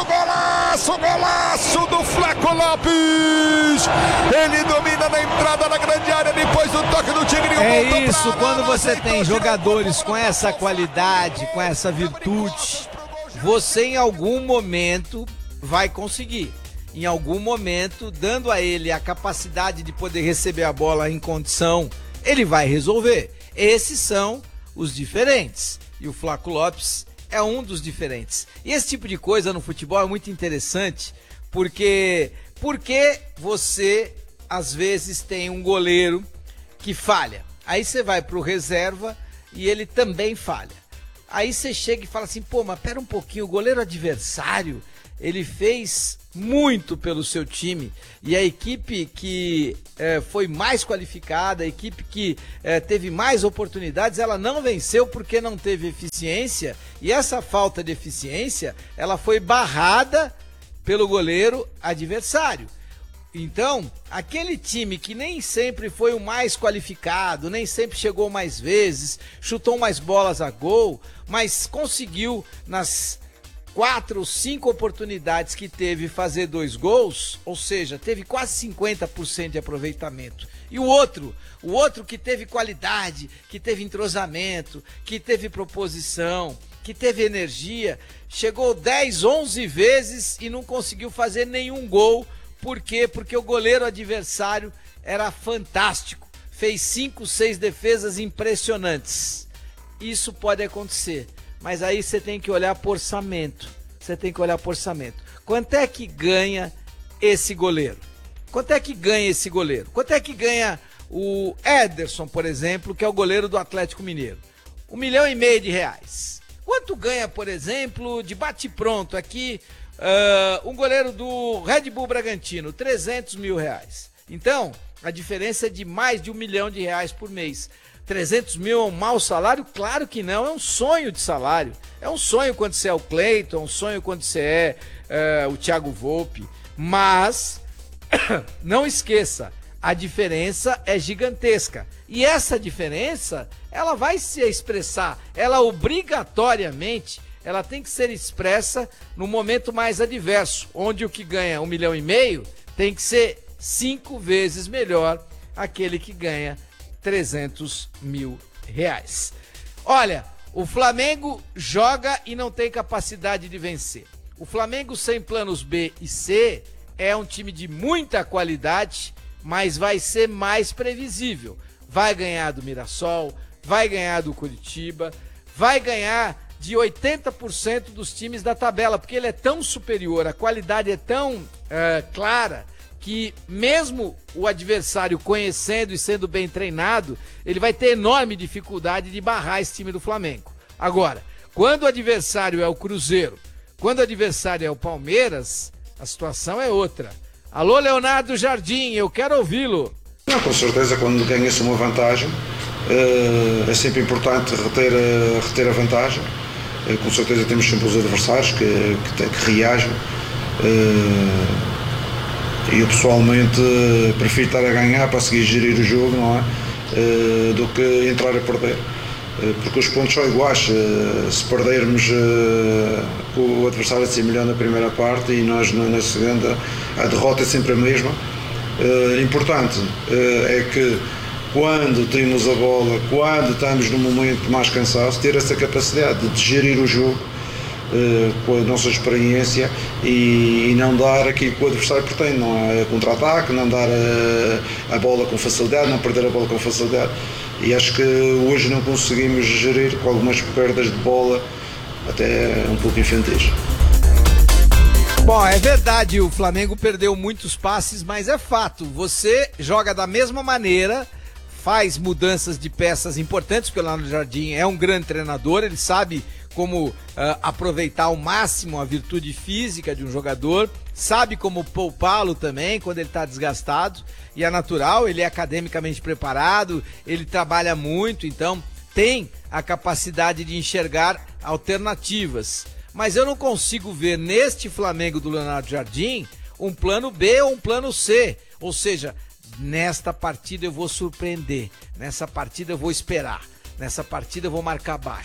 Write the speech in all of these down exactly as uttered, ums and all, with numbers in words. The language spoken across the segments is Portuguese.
golaço, golaço do Flaco Lopes. Ele domina na entrada da grande área depois do toque do Tigre. É isso, quando você tem jogadores com essa qualidade, com essa virtude, você em algum momento vai conseguir. Em algum momento, dando a ele a capacidade de poder receber a bola em condição, ele vai resolver. Esses são os diferentes. E o Flaco Lopes é um dos diferentes. E esse tipo de coisa no futebol é muito interessante, porque, porque você, às vezes, tem um goleiro que falha. Aí você vai pro reserva e ele também falha. Aí você chega e fala assim, pô, mas pera um pouquinho, o goleiro adversário, ele fez muito pelo seu time, e a equipe que eh, foi mais qualificada, a equipe que eh, teve mais oportunidades, ela não venceu porque não teve eficiência, e essa falta de eficiência, ela foi barrada pelo goleiro adversário. Então, aquele time que nem sempre foi o mais qualificado, nem sempre chegou mais vezes, chutou mais bolas a gol, mas conseguiu nas quatro ou cinco oportunidades que teve fazer dois gols, ou seja, teve quase cinquenta por cento de aproveitamento. E o outro, o outro que teve qualidade, que teve entrosamento, que teve proposição, que teve energia, chegou dez, onze vezes e não conseguiu fazer nenhum gol. Por quê? Porque o goleiro adversário era fantástico, fez cinco, seis defesas impressionantes. Isso pode acontecer. Mas aí você tem que olhar por orçamento. Você tem que olhar por orçamento. Quanto é que ganha esse goleiro? Quanto é que ganha esse goleiro? Quanto é que ganha o Ederson, por exemplo, que é o goleiro do Atlético Mineiro? Um milhão e meio de reais. Quanto ganha, por exemplo, de bate-pronto aqui, uh, um goleiro do Red Bull Bragantino? trezentos mil reais. Então, a diferença é de mais de um milhão de reais por mês. trezentos mil é um mau salário? Claro que não, é um sonho de salário. É um sonho quando você é o Cleiton, é um sonho quando você é, é o Thiago Volpi. Mas, não esqueça, a diferença é gigantesca. E essa diferença, ela vai se expressar, ela obrigatoriamente, ela tem que ser expressa no momento mais adverso, onde o que ganha um milhão e meio tem que ser cinco vezes melhor aquele que ganha trezentos mil reais. Olha, o Flamengo joga e não tem capacidade de vencer. O Flamengo sem planos B e C é um time de muita qualidade, mas vai ser mais previsível. Vai ganhar do Mirassol, vai ganhar do Curitiba, vai ganhar de oitenta por cento dos times da tabela, porque ele é tão superior, a qualidade é tão uh, clara, que mesmo o adversário conhecendo e sendo bem treinado, ele vai ter enorme dificuldade de barrar esse time do Flamengo. Agora, quando o adversário é o Cruzeiro, quando o adversário é o Palmeiras, a situação é outra. Alô, Leonardo Jardim, eu quero ouvi-lo. Não, com certeza, quando ganha-se uma vantagem, é sempre importante reter a, reter a vantagem. Com certeza temos sempre os adversários que, que, que reagem. E eu pessoalmente prefiro estar a ganhar para seguir gerir o jogo, não é? Do que entrar a perder. Porque os pontos são iguais. Se perdermos, o adversário é ser melhor na primeira parte e nós na segunda, a derrota é sempre a mesma. Importante é que quando temos a bola, quando estamos num momento de mais cansaço, ter essa capacidade de gerir o jogo com a nossa experiência e, e não dar aquilo que o adversário pretende, não é contra-ataque, não dar a, a bola com facilidade, não perder a bola com facilidade. E acho que hoje não conseguimos gerir, com algumas perdas de bola até um pouco infantis. Bom, é verdade, o Flamengo perdeu muitos passes, mas é fato, você joga da mesma maneira, faz mudanças de peças importantes, porque o Leonardo Jardim é um grande treinador, ele sabe como uh, aproveitar ao máximo a virtude física de um jogador, sabe como poupá-lo também quando ele está desgastado, e é natural, ele é academicamente preparado, ele trabalha muito, então tem a capacidade de enxergar alternativas. Mas eu não consigo ver neste Flamengo do Leonardo Jardim um plano B ou um plano C, ou seja, nesta partida eu vou surpreender, nessa partida eu vou esperar, nessa partida eu vou marcar baixo,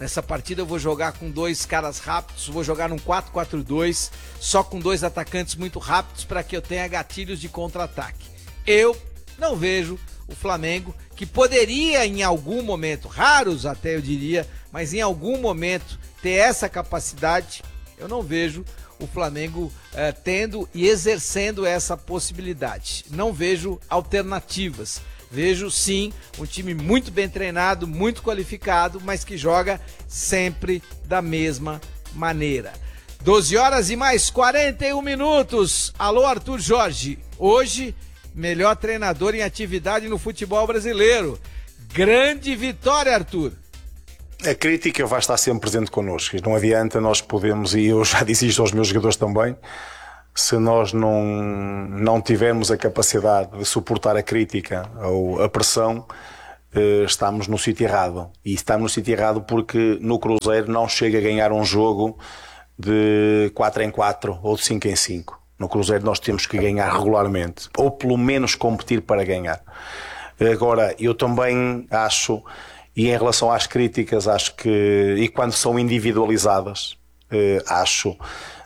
Nessa partida eu vou jogar com dois caras rápidos, vou jogar num quatro quatro dois, só com dois atacantes muito rápidos para que eu tenha gatilhos de contra-ataque. Eu não vejo o Flamengo, que poderia em algum momento, raros até eu diria, mas em algum momento ter essa capacidade, eu não vejo o Flamengo eh, tendo e exercendo essa possibilidade. Não vejo alternativas. Vejo sim um time muito bem treinado, muito qualificado, mas que joga sempre da mesma maneira. doze horas e mais quarenta e um minutos. Alô, Arthur Jorge. Hoje, melhor treinador em atividade no futebol brasileiro. Grande vitória, Arthur. A crítica vai estar sempre presente connosco. Não adianta, nós podemos, e eu já disse isto aos meus jogadores também, se nós não, não tivermos a capacidade de suportar a crítica ou a pressão, estamos no sítio errado. E estamos no sítio errado porque no Cruzeiro não chega a ganhar um jogo de quatro em quatro ou de cinco em cinco. No Cruzeiro nós temos que ganhar regularmente, ou pelo menos competir para ganhar. Agora, eu também acho, e em relação às críticas, acho que, e quando são individualizadas, acho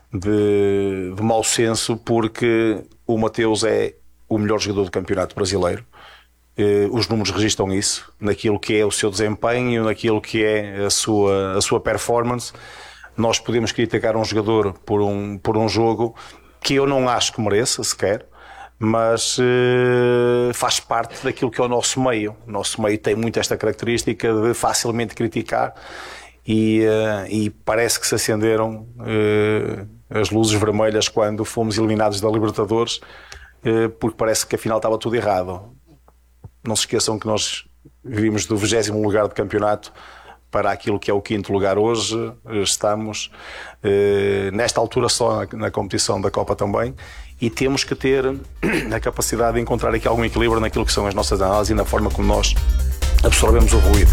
de, de mau senso, porque o Mateus é o melhor jogador do Campeonato Brasileiro. Os números registram isso, naquilo que é o seu desempenho, naquilo que é a sua, a sua performance. Nós podemos criticar um jogador por um, por um jogo que eu não acho que mereça sequer, mas uh, faz parte daquilo que é o nosso meio. O nosso meio tem muito esta característica de facilmente criticar e, uh, e parece que se acenderam uh, as luzes vermelhas quando fomos eliminados da Libertadores, uh, porque parece que afinal estava tudo errado. Não se esqueçam que nós vimos do vigésimo lugar de campeonato para aquilo que é o quinto lugar hoje. Estamos eh, nesta altura só na, na competição da Copa também, e temos que ter a capacidade de encontrar aqui algum equilíbrio naquilo que são as nossas análises e na forma como nós absorvemos o ruído.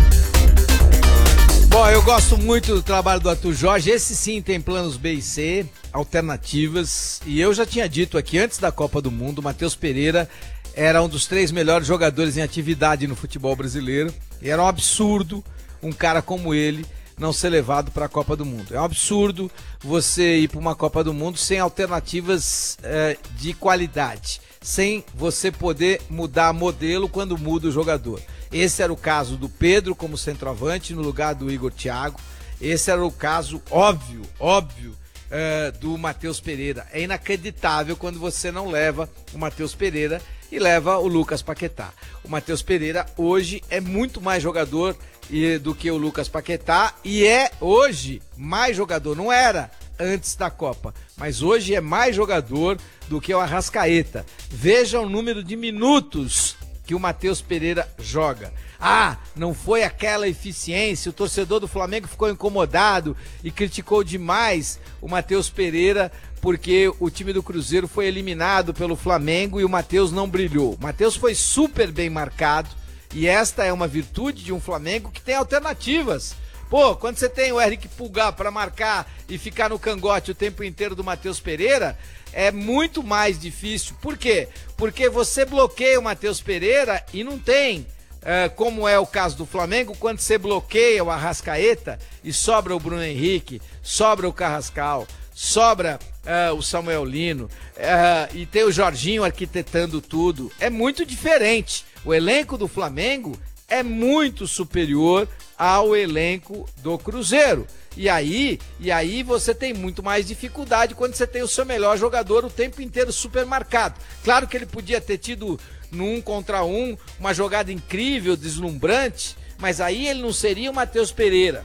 Bom, eu gosto muito do trabalho do Arthur Jorge. Esse sim tem planos B e C, alternativas, e eu já tinha dito aqui antes da Copa do Mundo, o Matheus Pereira era um dos três melhores jogadores em atividade no futebol brasileiro, e era um absurdo um cara como ele não ser levado para a Copa do Mundo. É um absurdo você ir para uma Copa do Mundo sem alternativas eh, de qualidade, sem você poder mudar modelo quando muda o jogador. Esse era o caso do Pedro como centroavante no lugar do Igor Thiago. Esse era o caso óbvio, óbvio, eh, do Matheus Pereira. É inacreditável quando você não leva o Matheus Pereira e leva o Lucas Paquetá. O Matheus Pereira hoje é muito mais jogador do que o Lucas Paquetá, e é hoje mais jogador, não era antes da Copa, mas hoje é mais jogador do que o Arrascaeta. Veja o número de minutos que o Matheus Pereira joga. Ah, não foi aquela eficiência, o torcedor do Flamengo ficou incomodado e criticou demais o Matheus Pereira porque o time do Cruzeiro foi eliminado pelo Flamengo e o Matheus não brilhou. O Matheus foi super bem marcado, e esta é uma virtude de um Flamengo que tem alternativas. Pô, quando você tem o Eric Pulgar para marcar e ficar no cangote o tempo inteiro do Matheus Pereira, é muito mais difícil. Por quê? Porque você bloqueia o Matheus Pereira e não tem, é, como é o caso do Flamengo, quando você bloqueia o Arrascaeta e sobra o Bruno Henrique, sobra o Carrascal, sobra uh, o Samuel Lino, uh, e tem o Jorginho arquitetando tudo. É muito diferente. O elenco do Flamengo é muito superior ao elenco do Cruzeiro. E aí, e aí você tem muito mais dificuldade quando você tem o seu melhor jogador o tempo inteiro super marcado. Claro que ele podia ter tido no um contra um uma jogada incrível, deslumbrante, mas aí ele não seria o Matheus Pereira.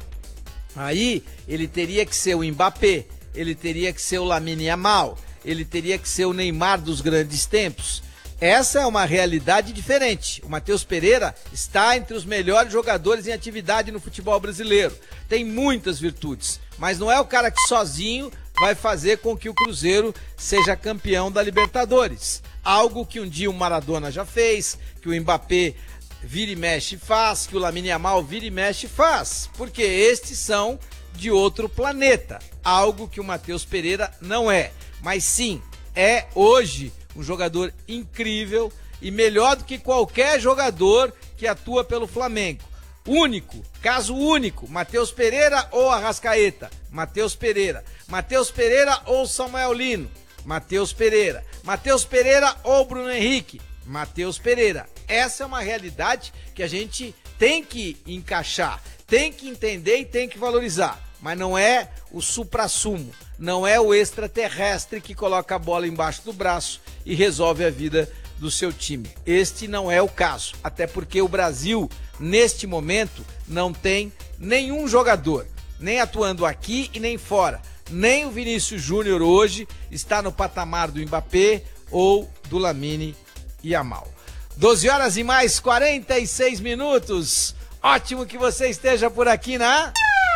Aí ele teria que ser o Mbappé, ele teria que ser o Lamine Yamal, ele teria que ser o Neymar dos grandes tempos. Essa é uma realidade diferente. O Matheus Pereira está entre os melhores jogadores em atividade no futebol brasileiro. Tem muitas virtudes, mas não é o cara que sozinho vai fazer com que o Cruzeiro seja campeão da Libertadores. Algo que um dia o Maradona já fez, que o Mbappé vira e mexe faz, que o Lamine Yamal vira e mexe faz, porque estes são de outro planeta. Algo que o Matheus Pereira não é, mas sim, é hoje um jogador incrível e melhor do que qualquer jogador que atua pelo Flamengo. único, caso único, Matheus Pereira ou Arrascaeta, Matheus Pereira, Matheus Pereira ou Samuel Lino, Matheus Pereira, Matheus Pereira ou Bruno Henrique, Matheus Pereira. Essa é uma realidade que a gente tem que encaixar, tem que entender e tem que valorizar, mas não é o suprassumo, não é o extraterrestre que coloca a bola embaixo do braço e resolve a vida do seu time. Este não é o caso, até porque o Brasil, neste momento, não tem nenhum jogador, nem atuando aqui e nem fora. Nem o Vinícius Júnior hoje está no patamar do Mbappé ou do Lamine Yamal. doze horas e mais quarenta e seis minutos. Ótimo que você esteja por aqui na...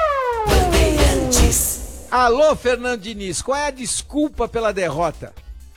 Alô, Fernando Diniz, qual é a desculpa pela derrota?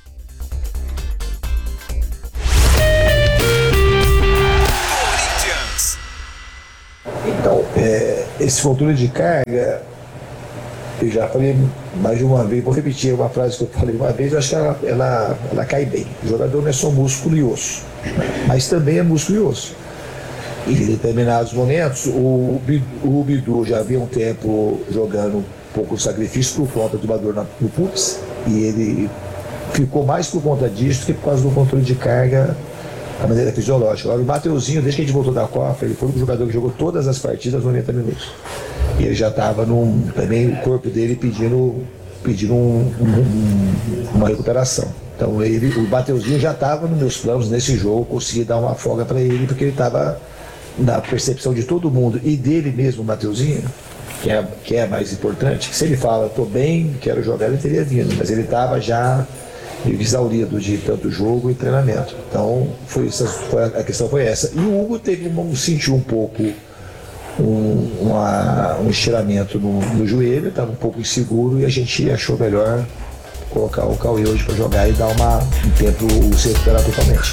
Então, é, esse controle de carga, eu já falei mais de uma vez, vou repetir uma frase que eu falei uma vez, eu acho que ela, ela, ela cai bem. O jogador não é só músculo e osso, mas também é músculo e osso. E em determinados momentos, o, o Bidu já havia um tempo jogando um pouco de sacrifício por conta do uma dor no pubis, e ele ficou mais por conta disso do que por causa do controle de carga da maneira fisiológica. Agora, o Mateuzinho, desde que a gente voltou da Copa, ele foi um jogador que jogou todas as partidas noventa minutos. E ele já estava num. Também o corpo dele pedindo, pedindo um, um, uma recuperação. Então, ele, o Mateuzinho já estava nos meus planos nesse jogo, consegui dar uma folga para ele, porque ele estava na percepção de todo mundo e dele mesmo, o Mateuzinho, que é, que é mais importante. Se ele fala, estou bem, quero jogar, ele teria vindo, mas ele estava já exaurido de tanto jogo e treinamento. Então, foi, foi, a questão foi essa. E o Hugo teve um, sentiu um pouco um, uma, um estiramento no, no joelho, estava um pouco inseguro e a gente achou melhor colocar o Cauê hoje para jogar e dar uma, um tempo se recuperar totalmente.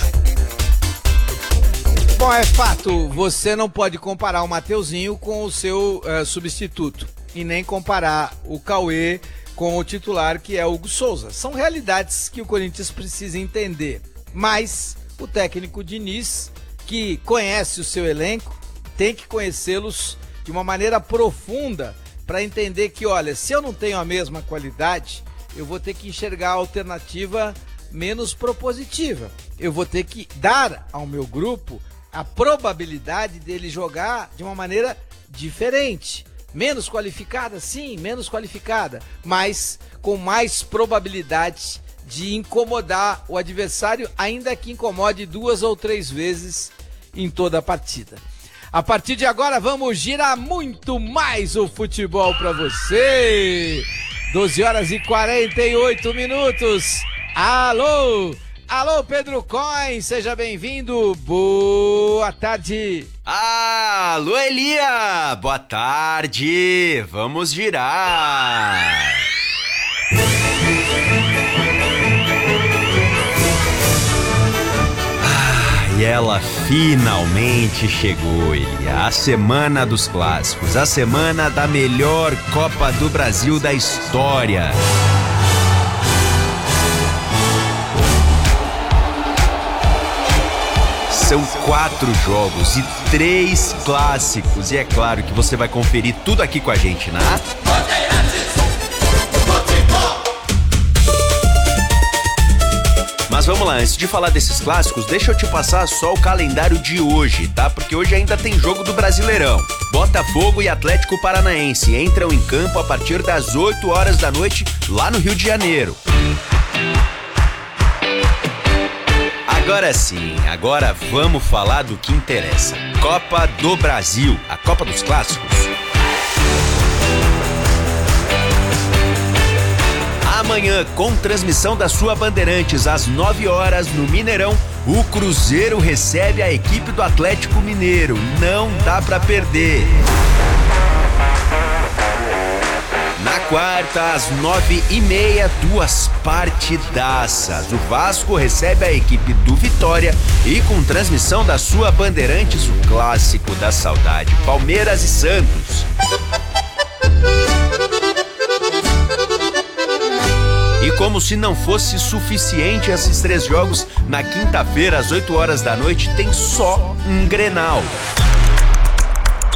Bom, é fato, você não pode comparar o Mateuzinho com o seu uh, substituto e nem comparar o Cauê com o titular, que é o Hugo Souza. São realidades que o Corinthians precisa entender. Mas o técnico Diniz, que conhece o seu elenco, tem que conhecê-los de uma maneira profunda para entender que, olha, se eu não tenho a mesma qualidade, eu vou ter que enxergar a alternativa menos propositiva. Eu vou ter que dar ao meu grupo a probabilidade dele jogar de uma maneira diferente. Menos qualificada, sim, menos qualificada, mas com mais probabilidade de incomodar o adversário, ainda que incomode duas ou três vezes em toda a partida. A partir de agora vamos girar muito mais o futebol para você. doze horas e quarenta e oito minutos. Alô! Alô, Pedro Coin, seja bem-vindo. Boa tarde. Alô, Elia. Boa tarde. Vamos girar. Ah, e ela finalmente chegou, Elia. A semana dos clássicos, a semana da melhor Copa do Brasil da história. São quatro jogos e três clássicos. E é claro que você vai conferir tudo aqui com a gente, né? Mas vamos lá, antes de falar desses clássicos, deixa eu te passar só o calendário de hoje, tá? Porque hoje ainda tem jogo do Brasileirão. Botafogo e Atlético Paranaense entram em campo a partir das oito horas da noite lá no Rio de Janeiro. Agora sim, agora vamos falar do que interessa. Copa do Brasil, a Copa dos Clássicos. Amanhã, com transmissão da sua Bandeirantes, às nove horas, no Mineirão, o Cruzeiro recebe a equipe do Atlético Mineiro. Não dá pra perder. Na quarta, às nove e meia, duas partidaças. O Vasco recebe a equipe do Vitória e com transmissão da sua Bandeirantes, o clássico da saudade, Palmeiras e Santos. E como se não fosse suficiente esses três jogos, na quinta-feira, às oito horas da noite, tem só um Grenal.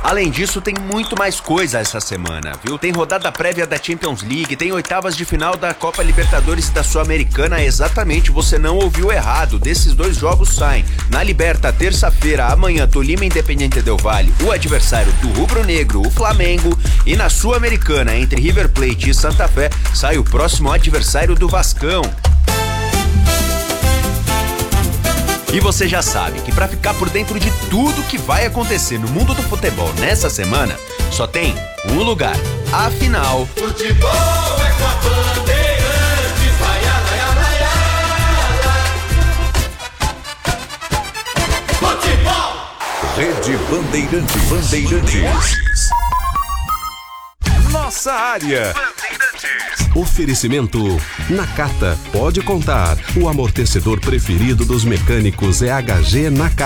Além disso, tem muito mais coisa essa semana, viu? Tem rodada prévia da Champions League, tem oitavas de final da Copa Libertadores e da Sul-Americana. Exatamente, você não ouviu errado. Desses dois jogos saem. Na Liberta, terça-feira, amanhã, Tolima Independiente Del Valle, o adversário do Rubro Negro, o Flamengo. E na Sul-Americana, entre River Plate e Santa Fé, sai o próximo adversário do Vascão. E você já sabe que para ficar por dentro de tudo que vai acontecer no mundo do futebol nessa semana, só tem um lugar. Afinal, futebol é com a Bandeirantes, vai, vai, vai, vai. Futebol! Rede Bandeirantes. Bandeirantes. Nossa área. Oferecimento Nakata, pode contar. O amortecedor preferido dos mecânicos é H G Nakata.